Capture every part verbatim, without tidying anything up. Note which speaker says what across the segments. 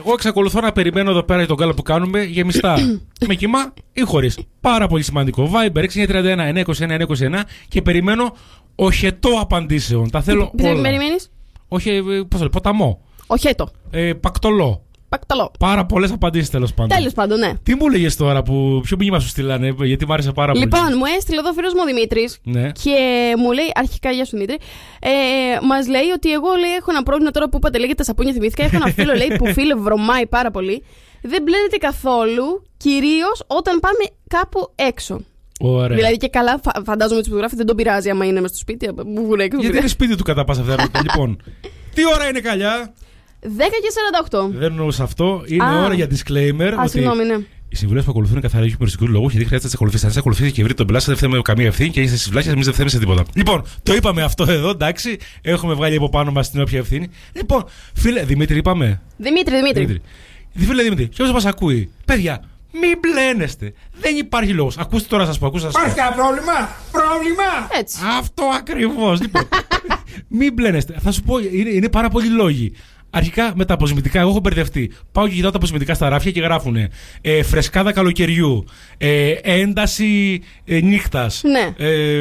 Speaker 1: Εγώ εξακολουθώ να περιμένω εδώ πέρα για τον κάλο που κάνουμε γεμιστά. Με κύμα ή χωρίς. Πάρα πολύ σημαντικό. Viber έξι τρία ένα εννιά είκοσι ένα εννιά είκοσι ένα και περιμένω οχετό απαντήσεων. Τα θέλω
Speaker 2: Τι
Speaker 1: όλα.
Speaker 2: περιμένεις?
Speaker 1: Όχι, πώς το λέω, ποταμό.
Speaker 2: Οχέτο.
Speaker 1: Ε, πακτολό.
Speaker 2: Πακτολό.
Speaker 1: Πάρα πολλές απαντήσεις τέλος πάντων.
Speaker 2: Τέλος πάντων, ναι.
Speaker 1: Τι μου έλεγες τώρα, που, ποιο μήνυμα σου στείλανε, γιατί μου άρεσε πάρα πολύ.
Speaker 2: Λοιπόν, μου έστειλε εδώ ο φίλος μου ο Δημήτρης
Speaker 1: Ναι.
Speaker 2: και μου λέει, αρχικά γεια σου Δημήτρη, ε, μας λέει ότι εγώ λέει, έχω ένα πρόβλημα τώρα που είπατε, λέγεται σαπούνια θυμήθηκα. Έχω ένα φίλο λέει, που φίλε βρωμάει πάρα πολύ. Δεν μπλένεται καθόλου, κυρίως όταν πάμε κάπου έξω.
Speaker 1: Ωραία.
Speaker 2: Δηλαδή και καλά, φα- φαντάζομαι ότι φωτογράφη δεν τον πειράζει άμα είναι μες στο σπίτι. Μου βγουν έξω.
Speaker 1: Γιατί είναι σπίτι του κατά πάσα πιθανότητα. Λοιπόν, τι ώρα είναι καλιά?
Speaker 2: δέκα και σαράντα οκτώ.
Speaker 1: Δεν εννοούσα αυτό. Είναι
Speaker 2: Α.
Speaker 1: ώρα για disclaimer.
Speaker 2: Α,
Speaker 1: ότι
Speaker 2: συγγνώμη, ναι.
Speaker 1: οι συμβουλές που ακολουθούν είναι καθαρά για περιοριστικού λόγου και δεν χρειάζεται να τι ακολουθήσει. Αν τι ακολουθήσει και βρει τον πελάτη, δεν φταίμε καμία ευθύνη και είστε στι βλάχε, εμεί δεν φταίμε σε τίποτα. Λοιπόν, το είπαμε αυτό εδώ, εντάξει. Έχουμε βγάλει από πάνω μα την όποια ευθύνη. Λοιπόν, φίλε, Δημήτρη, είπαμε.
Speaker 2: Δημήτρη, Δημήτρη.
Speaker 1: Δημήτρη. Φίλε Δημήτρη, ποιο μα ακούει, παιδιά, μην μπλένεστε. Δεν υπάρχει λόγο. Ακούστε τώρα, σα πω, ακούστε.
Speaker 3: Υπάρχει κανένα πρόβλημα, πρόβλημα.
Speaker 2: Έτσι.
Speaker 1: Αυτό ακριβώς. Λοιπόν, μην μπλένεστε. Θα σου πω, είναι, είναι πάρα πολλοί λόγοι. Αρχικά με τα αποσμητικά, εγώ έχω μπερδευτεί. Πάω και κοιτάω τα αποσμητικά στα ράφια και γράφουν ε, φρεσκάδα καλοκαιριού, ε, ένταση ε, νύχτας.
Speaker 2: Ναι.
Speaker 1: Ε,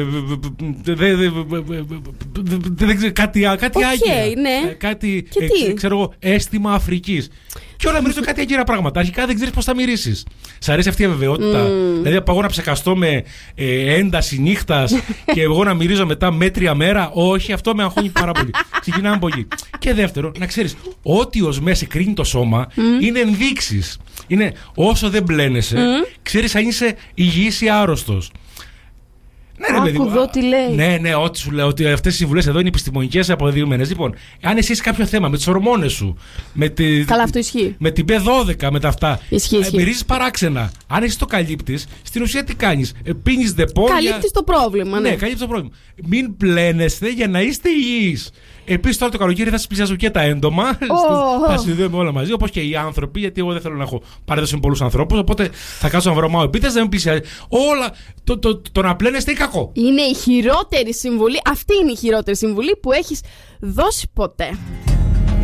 Speaker 1: Δεν ξέρω, κάτι, κάτι
Speaker 2: Οκ,
Speaker 1: άγγιρα.
Speaker 2: ναι.
Speaker 1: Ε, κάτι,
Speaker 2: Και
Speaker 1: ε,
Speaker 2: τι?
Speaker 1: ξέρω εγώ, αίσθημα Αφρικής. Και όλα μυρίζουν κάτι άγγιρα πράγματα. Αρχικά δεν ξέρεις πώς θα μυρίσεις. Σ' αρέσει αυτή η αβεβαιότητα?
Speaker 2: Mm.
Speaker 1: Δηλαδή, πάω να ψεκαστώ με ε, ένταση νύχτας και εγώ να μυρίζω μετά μέτρια μέρα. Όχι, αυτό με αγχώνει πάρα πολύ. Ξεκινάμε από εκεί. Και δεύτερο, να ξέρεις, ό,τι ως μέση κρίνει το σώμα
Speaker 2: Mm.
Speaker 1: είναι ενδείξεις. Είναι όσο δεν μπλένεσαι,
Speaker 2: Mm.
Speaker 1: ξέρεις αν είσαι υγιής ή άρρωστος. Ναι, ρε,
Speaker 2: Άκου
Speaker 1: παιδί μου.
Speaker 2: εδώ τι λέει.
Speaker 1: Ναι, ναι, ό,τι σου λέω, ότι αυτές οι συμβουλές εδώ είναι επιστημονικές αποδεδειγμένες. Λοιπόν, αν εσύ έχεις κάποιο θέμα με τις ορμόνες σου, με, τη,
Speaker 2: Καλά, αυτό ισχύει.
Speaker 1: με την μπι δώδεκα, με τα αυτά,
Speaker 2: Ισχύει, ισχύει.
Speaker 1: μυρίζεις παράξενα. Αν εσύ το καλύπτεις, στην ουσία τι κάνεις? Ε, πίνεις δεπόλια.
Speaker 2: Καλύπτεις το πρόβλημα, ναι.
Speaker 1: Ναι, καλύπτεις το πρόβλημα. Μην πλένεστε για να είστε υγιείς. Επίσης τώρα το καλοκαίρι θα σας πλησιάζω και τα έντομα.
Speaker 2: Oh.
Speaker 1: Θα συνδέουμε όλα μαζί, όπως και οι άνθρωποι, γιατί εγώ δεν θέλω να έχω παρέδωση με πολλούς ανθρώπους. Οπότε θα κάτσω να βρωμάω επίτες, δεν με πλησιάζει. Όλα. Το, το, το, το να πλένεστε είναι κακό.
Speaker 2: Είναι η χειρότερη συμβουλή. Αυτή είναι η χειρότερη συμβουλή που έχεις δώσει ποτέ.